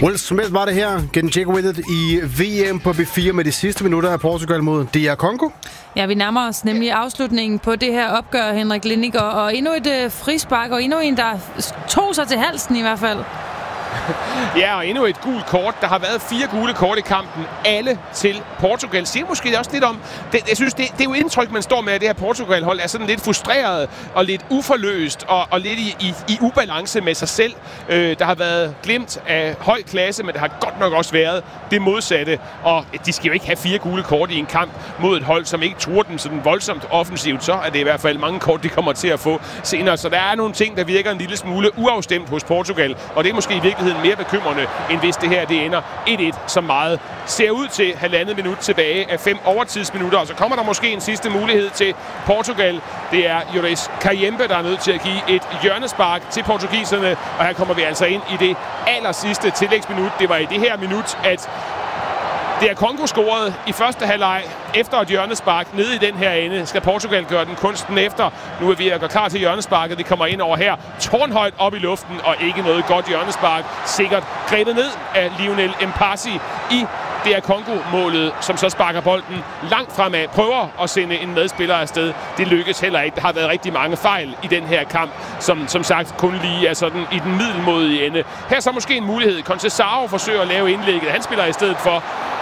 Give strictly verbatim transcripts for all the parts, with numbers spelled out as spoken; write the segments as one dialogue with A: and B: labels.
A: Will Smith var det her. Getting Jiggy With It i V M på B fire med de sidste minutter af Portugal mod D R Congo.
B: Ja, vi nærmer os nemlig afslutningen på det her opgør, Henrik Lindiger, og endnu et øh, frispark, og endnu en, der tog sig til halsen i hvert fald.
C: Ja, og endnu et gult kort. Der har været fire gule kort i kampen. Alle til Portugal. Siger måske også lidt om... Det, jeg synes, det, det er jo indtryk, man står med, at det her Portugal-hold er sådan lidt frustreret og lidt uforløst og, og lidt i, i, i ubalance med sig selv. Øh, der har været glimt af høj klasse, men det har godt nok også været det modsatte. Og de skal jo ikke have fire gule kort i en kamp mod et hold, som ikke truer dem sådan voldsomt offensivt. Så er det i hvert fald mange kort, de kommer til at få senere. Så der er nogle ting, der virker en lille smule uafstemt hos Portugal. Og det er måske i virkeligheden mere bekymrende, end hvis det her det ender et et, som meget ser ud til halvandet minut tilbage af fem overtidsminutter. Og så kommer der måske en sidste mulighed til Portugal. Det er Joris Kayembe, der er nødt til at give et hjørnespark til portugiserne. Og her kommer vi altså ind i det aller sidste tillægsminut. Det var i det her minut, at det er Congo scoret i første halvleg efter et hjørnespark nede i den her ende. Skal Portugal gøre den kunsten efter? Nu er vi at gå klar til hjørnesparket. Det kommer ind over her. Tårnhøjt op i luften, og ikke noget godt hjørnespark. Sikkert grebet ned af Lionel Mpasi i det er Congo-målet, som så sparker bolden langt fremad. Prøver at sende en medspiller afsted. Det lykkes heller ikke. Der har været rigtig mange fejl i den her kamp, som som sagt kun lige er sådan i den middelmådige ende. Her er så måske en mulighed. Conceição forsøger at lave indlægget. Han spiller i stedet for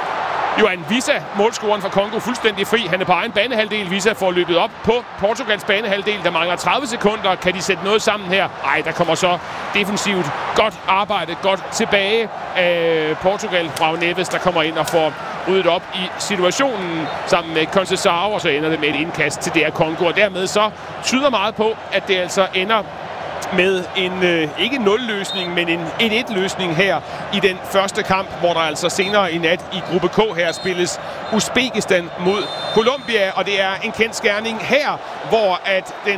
C: Johan Wissa, målscoren fra Congo, fuldstændig fri. Han er på egen banehalvdel. Wissa får løbet op på Portugals banehalvdel. Der mangler tredive sekunder. Kan de sætte noget sammen her? Ej, der kommer så defensivt godt arbejde, godt tilbage af Portugal. Raul Neves, der kommer ind og får ryddet op i situationen sammen med Conceição, og så ender det med et indkast til D R Congo. Og dermed så tyder meget på, at det altså ender med en, øh, ikke nul-løsning, men en et et-løsning her i den første kamp, hvor der altså senere i nat i gruppe K her spilles Uzbekistan mod Colombia, og det er en kendsgerning her, hvor at den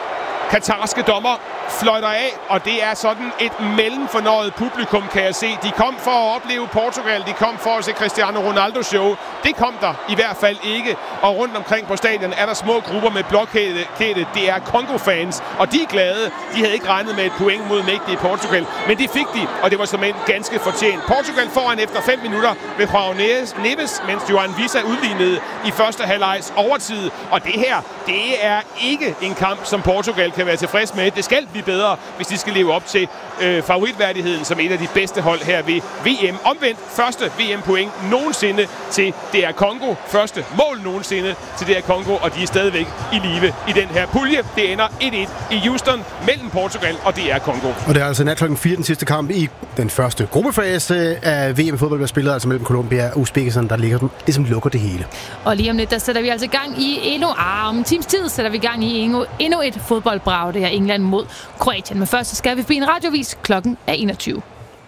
C: katarske dommer fløjter af, og det er sådan et mellemfornøjet publikum, kan jeg se. De kom for at opleve Portugal, de kom for at se Cristiano Ronaldo show. Det kom der i hvert fald ikke, og rundt omkring på stadion er der små grupper med blokkæde. Det er Congo-fans, og de er glade. De havde ikke regnet med et point mod mægtige Portugal, men det fik de, og det var simpelthen ganske fortjent. Portugal foran efter fem minutter ved Raul Neves, mens Johan Wissa udlignede i første halvlejs overtid. Og det her, det er ikke en kamp, som Portugal kan være tilfreds med. Det skal blive bedre, hvis de skal leve op til øh, favoritværdigheden som et af de bedste hold her ved V M. Omvendt første V M-point nogensinde til D R Congo. Første mål nogensinde til D R Congo, og de er stadigvæk i live i den her pulje. Det ender et et i Houston mellem Portugal og D R Congo.
A: Og det er altså nat klokken fire den sidste kamp i den første gruppefase af V M-fodbold, der spiller altså mellem Colombia og Uzbekistan, der ligger det, som lukker det hele.
B: Og lige om lidt, der sætter vi altså gang i endnu, ah, om en times tid sætter vi gang i endnu, endnu et fodboldbrag. Det er England mod Kroatien. Men først så skal vi forbi en radiovis. Klokken er enogtyve.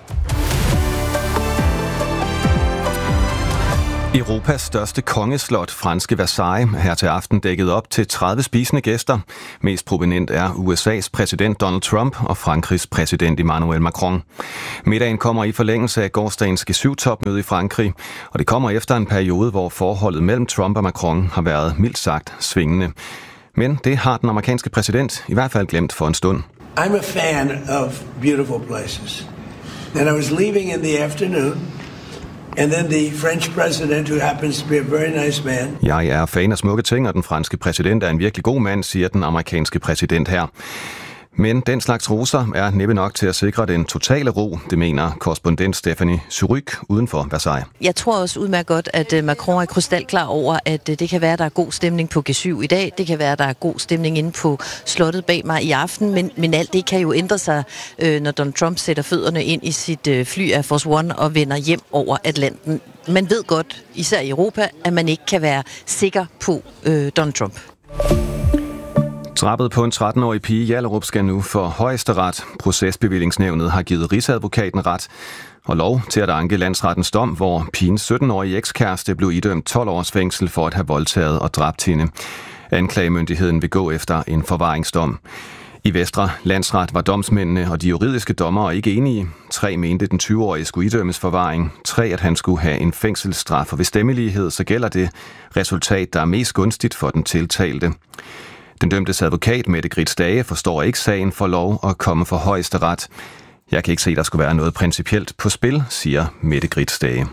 D: Europas største kongeslot, franske Versailles, her til aften dækket op til tredive spisende gæster. Mest prominent er U S A's præsident Donald Trump og Frankrigs præsident Emmanuel Macron. Middagen kommer i forlængelse af gårsdagens G syv-topmøde i Frankrig, og det kommer efter en periode, hvor forholdet mellem Trump og Macron har været mildt sagt svingende. Men det har den amerikanske præsident i hvert fald glemt for en stund.
E: I'm a fan of beautiful places. And I was leaving in the afternoon, and then the French president, who happens to be a very nice man.
D: Jeg er fan af smukke ting, og den franske præsident er en virkelig god mand, siger den amerikanske præsident her. Men den slags roser er næppe nok til at sikre den totale ro, det mener korrespondent Stephanie Suryk uden for Versailles.
F: Jeg tror også udmærket godt, at Macron er krystalklar over, at det kan være, at der er god stemning på G syv i dag. Det kan være, at der er god stemning inde på slottet bag mig i aften. Men, men alt det kan jo ændre sig, når Donald Trump sætter fødderne ind i sit fly Air Force One og vender hjem over Atlanten. Man ved godt, især i Europa, at man ikke kan være sikker på øh, Donald Trump.
D: Drabet på en tretten-årig pige i Hjallerup skal nu for Højesteret. Procesbevillingsnævnet har givet Rigsadvokaten ret og lov til at anke landsrettens dom, hvor pigens sytten-årige ekskæreste blev idømt tolv års fængsel for at have voldtaget og dræbt hende. Anklagemyndigheden vil gå efter en forvaringsdom. I Vestre Landsret var domsmændene og de juridiske dommere ikke enige. Tre mente, den tyve-årige skulle idømmes forvaring. Tre, at han skulle have en fængselsstraf, og ved stemmelighed så gælder det resultat, der er mest gunstigt for den tiltalte. Den dømtes advokat, Mette Grits Dage, forstår ikke sagen for lov at komme for Højesteret. Jeg kan ikke se, at der skulle være noget principielt på spil, siger Mette Gritsdage.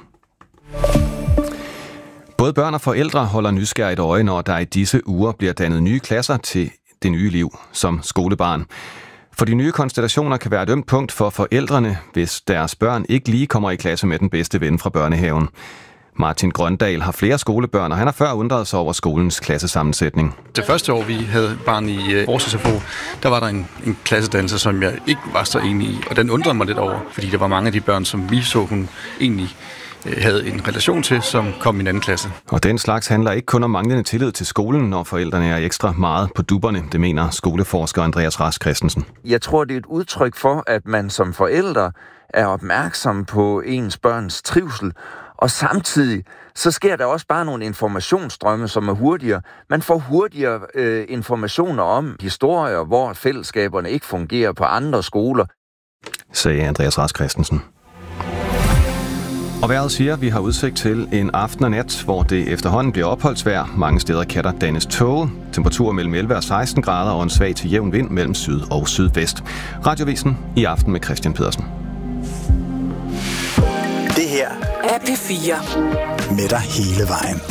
D: Både børn og forældre holder nysgerrigt øje, når der i disse uger bliver dannet nye klasser til det nye liv som skolebarn. For de nye konstellationer kan være et ømt punkt for forældrene, hvis deres børn ikke lige kommer i klasse med den bedste ven fra børnehaven. Martin Grøndal har flere skolebørn, og han har før undret sig over skolens klassesammensætning.
G: Det første år, vi havde barn i vores S F O, der var der en, en klassedannelse, som jeg ikke var så enig i, og den undrede mig lidt over, fordi der var mange af de børn, som vi så, hun egentlig havde en relation til, som kom i en anden klasse.
D: Og den slags handler ikke kun om manglende tillid til skolen, når forældrene er ekstra meget på dupperne, det mener skoleforsker Andreas Rask Christensen.
H: Jeg tror, det er et udtryk for, at man som forældre er opmærksom på ens børns trivsel, og samtidig så sker der også bare nogle informationsstrømme, som er hurtigere. Man får hurtigere øh, informationer om historier, hvor fællesskaberne ikke fungerer på andre skoler,
D: sagde Andreas Rask Christensen. Og vejret siger, at vi har udsigt til en aften og nat, hvor det efterhånden bliver opholdsvejr. Mange steder kan der dannes tåge. Temperaturer mellem elleve og seksten grader og en svag til jævn vind mellem syd og sydvest. Radiovisen i aften med Christian Pedersen.
I: Det her er P fire. Med dig hele vejen.